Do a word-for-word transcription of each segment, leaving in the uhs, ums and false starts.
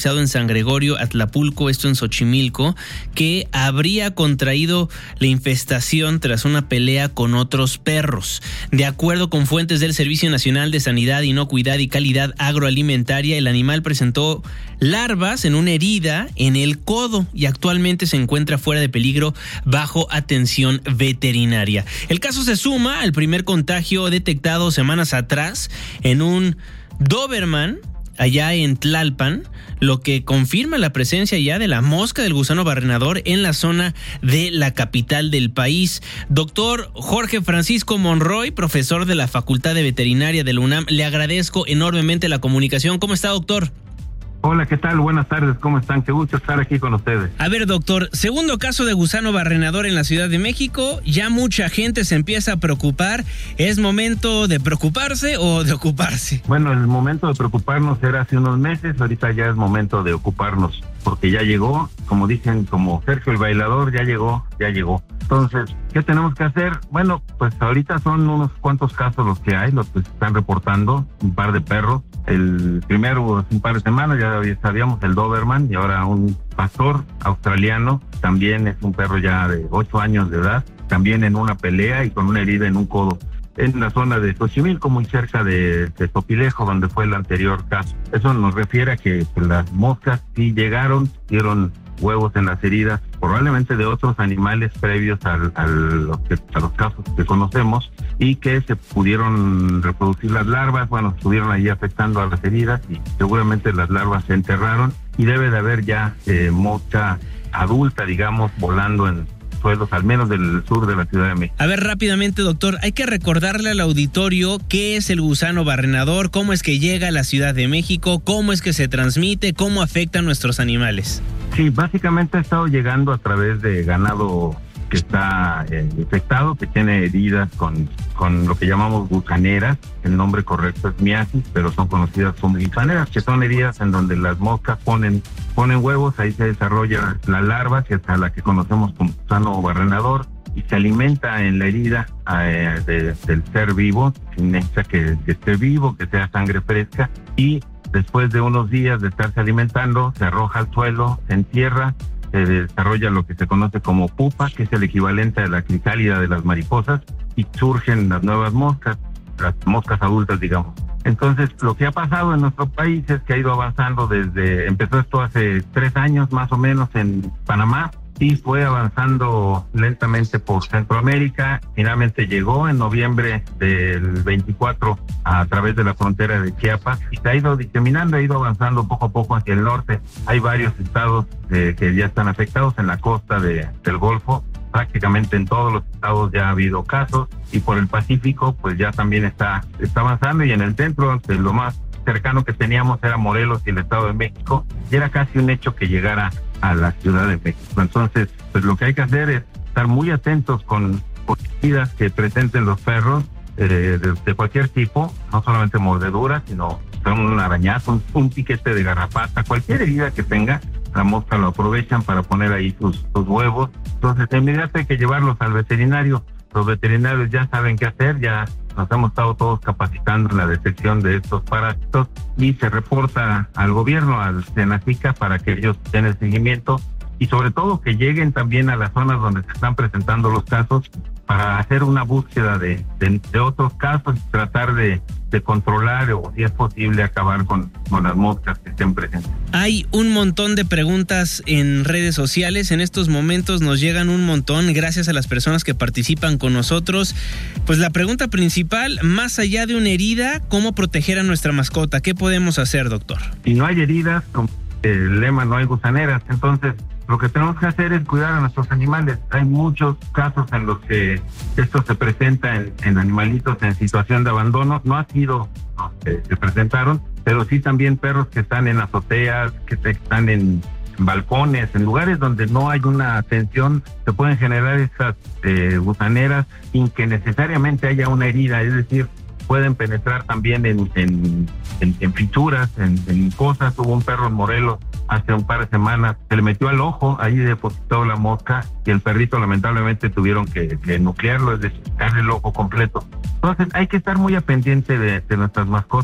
en San Gregorio, Atlapulco, esto en Xochimilco, que habría contraído la infestación tras una pelea con otros perros. De acuerdo con fuentes del Servicio Nacional de Sanidad, Inocuidad y Calidad Agroalimentaria, el animal presentó larvas en una herida en el codo y actualmente se encuentra fuera de peligro bajo atención veterinaria. El caso se suma al primer contagio detectado semanas atrás en un Doberman allá en Tlalpan, lo que confirma la presencia ya de la mosca del gusano barrenador en la zona de la capital del país. Doctor Jorge Francisco Monroy, profesor de la Facultad de Veterinaria de la UNAM, le agradezco enormemente la comunicación. ¿Cómo está, doctor? Hola, ¿qué tal? Buenas tardes, ¿cómo están? Qué gusto estar aquí con ustedes. A ver, doctor, segundo caso de gusano barrenador en la Ciudad de México, ya mucha gente se empieza a preocupar. ¿Es momento de preocuparse o de ocuparse? Bueno, el momento de preocuparnos era hace unos meses, ahorita ya es momento de ocuparnos, porque ya llegó, como dicen, como Sergio el bailador, ya llegó, ya llegó. Entonces, ¿qué tenemos que hacer? Bueno, pues ahorita son unos cuantos casos los que hay, los que se están reportando, un par de perros. El primero, hace un par de semanas, ya sabíamos el Doberman, y ahora un pastor australiano, también es un perro ya de ocho años de edad, también en una pelea y con una herida en un codo, en la zona de Xochimilco, muy cerca de, de Topilejo, donde fue el anterior caso. Eso nos refiere a que pues, las moscas sí llegaron, dieron huevos en las heridas, probablemente de otros animales previos al, al, a los casos que conocemos, y que se pudieron reproducir las larvas. Bueno, estuvieron ahí afectando a las heridas y seguramente las larvas se enterraron y debe de haber ya eh, mosca adulta, digamos, volando en suelos, al menos del sur de la Ciudad de México. A ver, rápidamente, doctor, hay que recordarle al auditorio qué es el gusano barrenador, cómo es que llega a la Ciudad de México, cómo es que se transmite, cómo afecta a nuestros animales. Sí, básicamente ha estado llegando a través de ganado que está eh, infectado, que tiene heridas con, con lo que llamamos gusaneras. El nombre correcto es miasis, pero son conocidas como gusaneras, que son heridas en donde las moscas ponen, ponen huevos, ahí se desarrolla la larva, que es a la que conocemos como gusano barrenador, y se alimenta en la herida eh, de, del ser vivo, sin necesidad que, que esté vivo, que sea sangre fresca, y después de unos días de estarse alimentando, se arroja al suelo, se entierra, se desarrolla lo que se conoce como pupa, que es el equivalente a la crisálida de las mariposas, y surgen las nuevas moscas, las moscas adultas, digamos. Entonces, lo que ha pasado en nuestro país es que ha ido avanzando desde, empezó esto hace tres años más o menos en Panamá, y fue avanzando lentamente por Centroamérica. Finalmente llegó en noviembre del veinticuatro a través de la frontera de Chiapas y se ha ido diseminando, ha ido avanzando poco a poco hacia el norte. Hay varios estados eh, que ya están afectados en la costa de, del Golfo. Prácticamente en todos los estados ya ha habido casos, y por el Pacífico pues ya también está, está avanzando, y en el centro pues, lo más cercano que teníamos era Morelos y el Estado de México, y era casi un hecho que llegara a la Ciudad de México. Entonces, pues lo que hay que hacer es estar muy atentos con heridas que presenten los perros eh, de, de cualquier tipo, no solamente mordeduras, sino un arañazo, un, un piquete de garrapata, cualquier herida que tenga, la mosca lo aprovechan para poner ahí sus, sus huevos. Entonces, de inmediato hay que llevarlos al veterinario. Los veterinarios ya saben qué hacer, ya nos hemos estado todos capacitando en la detección de estos parásitos, y se reporta al gobierno, al Senacica, para que ellos den el seguimiento, y sobre todo que lleguen también a las zonas donde se están presentando los casos para hacer una búsqueda de, de, de otros casos y tratar de, de controlar o, si es posible, acabar con, con las moscas que estén presentes. Hay un montón de preguntas en redes sociales. En estos momentos nos llegan un montón gracias a las personas que participan con nosotros. Pues la pregunta principal, más allá de una herida, ¿cómo proteger a nuestra mascota? ¿Qué podemos hacer, doctor? Si no hay heridas, como el lema, no hay gusaneras. Entonces, lo que tenemos que hacer es cuidar a nuestros animales. Hay muchos casos en los que esto se presenta en, en animalitos en situación de abandono. No ha sido, no, eh, se presentaron, pero sí también perros que están en azoteas, que están en balcones, en lugares donde no hay una atención, se pueden generar estas eh, gusaneras sin que necesariamente haya una herida, es decir, pueden penetrar también en, en, en, en fisuras, en, en cosas. Hubo un perro en Morelos hace un par de semanas, se le metió al ojo, ahí depositó la mosca, y el perrito lamentablemente tuvieron que, que nuclearlo, es decir, darle el ojo completo. Entonces hay que estar muy a pendiente de, de nuestras mascotas.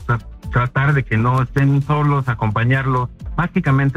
tratar de que no estén solos, acompañarlos, básicamente